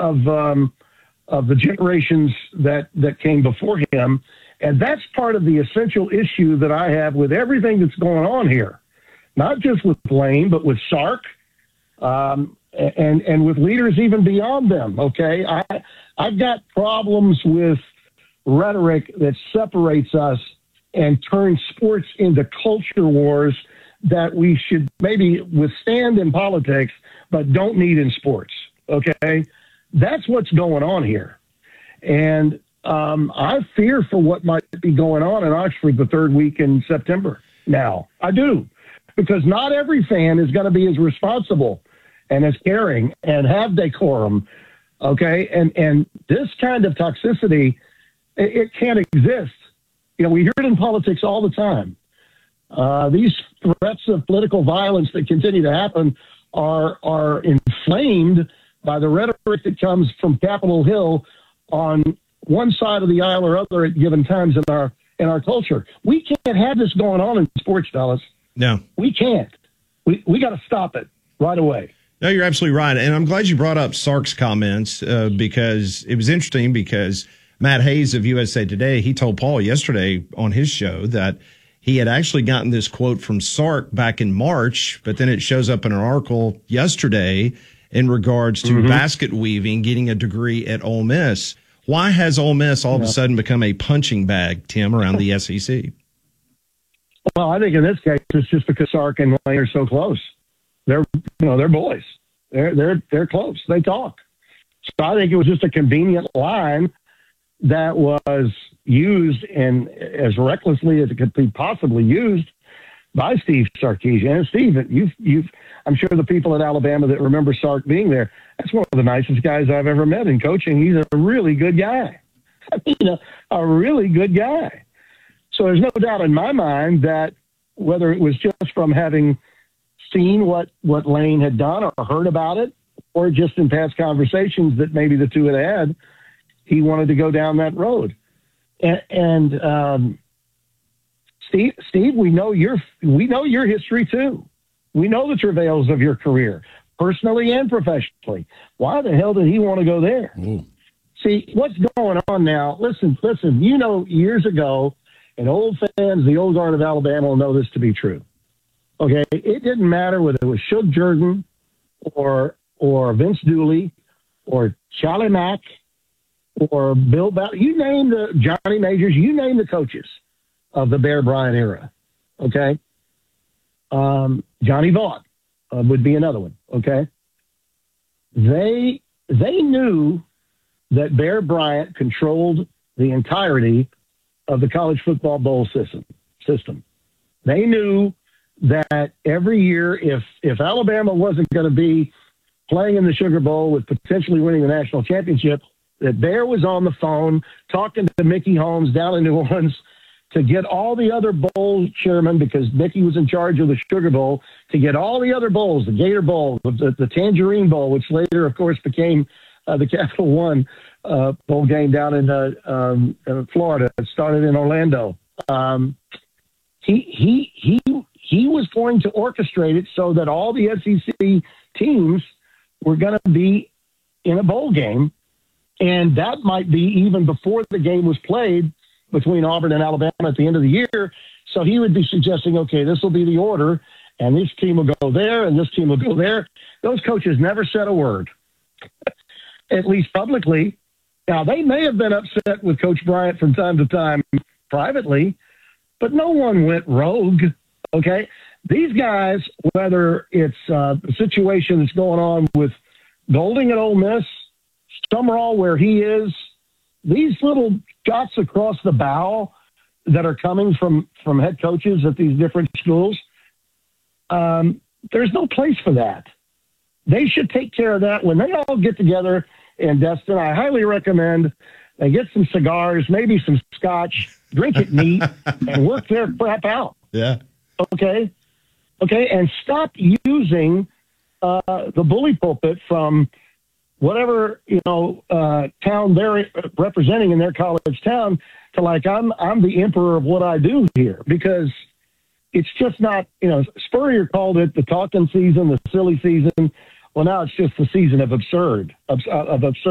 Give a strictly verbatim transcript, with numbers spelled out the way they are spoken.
of um, of the generations that, that came before him. And that's part of the essential issue that I have with everything that's going on here, not just with Lane, but with Sark, um, and and with leaders even beyond them. Okay, I I've got problems with rhetoric that separates us and turns sports into culture wars that we should maybe withstand in politics, but don't need in sports. Okay, that's what's going on here, and um, I fear for what might be going on in Oxford the third week in September. Now, I do, because not every fan is going to be as responsible and as caring and have decorum. Okay, and and this kind of toxicity, it, it can't exist. You know, we hear it in politics all the time. Uh, these threats of political violence that continue to happen are are inflamed by the rhetoric that comes from Capitol Hill on one side of the aisle or other at given times in our in our culture. We can't have this going on in sports, Dallas. No, we can't. We we got to stop it right away. No, you're absolutely right, and I'm glad you brought up Sark's comments uh, because it was interesting. Because Matt Hayes of U S A Today, he told Paul yesterday on his show that he had actually gotten this quote from Sark back in March, but then it shows up in an article yesterday in regards to mm-hmm. basket weaving, getting a degree at Ole Miss. Why has Ole Miss all yeah. of a sudden become a punching bag, Tim, around the S E C? Well, I think in this case, it's just because Sark and Lane are so close. They're, you know, they're boys. They're, they're, they're close. They talk. So I think it was just a convenient line that was used and as recklessly as it could be possibly used by Steve Sarkisian. And Steve, you've, you've, I'm sure the people at Alabama that remember Sark being there, that's one of the nicest guys I've ever met in coaching. He's a really good guy. I mean, a, a really good guy. So there's no doubt in my mind that whether it was just from having seen what, what Lane had done or heard about it, or just in past conversations that maybe the two had had, he wanted to go down that road. And, and um, Steve, Steve, we know your we know your history too. We know the travails of your career, personally and professionally. Why the hell did he want to go there? Ooh. See, what's going on now? Listen, listen. You know, years ago, and old fans, the old guard of Alabama will know this to be true. Okay, it didn't matter whether it was Shug Jordan or or Vince Dooley or Charlie Mack or Bill Bell. You name the Johnny Majors, you name the coaches of the Bear Bryant era. Okay. Um, Johnny Vaught uh, would be another one. Okay. They, they knew that Bear Bryant controlled the entirety of the college football bowl system system. They knew that every year, if, if Alabama wasn't going to be playing in the Sugar Bowl with potentially winning the national championship, that Bear was on the phone talking to Mickey Holmes down in New Orleans to get all the other bowl chairmen, because Mickey was in charge of the Sugar Bowl, to get all the other bowls, the Gator Bowl, the, the Tangerine Bowl, which later, of course, became uh, the Capital One uh, bowl game down in, uh, um, in Florida. It started in Orlando. Um, he, he, he, he was going to orchestrate it so that all the S E C teams were going to be in a bowl game. And that might be even before the game was played between Auburn and Alabama at the end of the year. So he would be suggesting, okay, this will be the order, and this team will go there, and this team will go there. Those coaches never said a word, at least publicly. Now, they may have been upset with Coach Bryant from time to time privately, but no one went rogue, okay? These guys, whether it's uh, the situation that's going on with Golding at Ole Miss, Summerall where he is, these little shots across the bow that are coming from, from head coaches at these different schools, um, there's no place for that. They should take care of that when they all get together in Destin. I highly recommend they get some cigars, maybe some scotch, drink it neat, and work their crap out. Yeah. Okay? Okay, and stop using uh, the bully pulpit from whatever, you know, uh, town they're representing in their college town to like, I'm, I'm the emperor of what I do here, because it's just not, you know, Spurrier called it the talking season, the silly season. Well, now it's just the season of absurd, of, of absurd.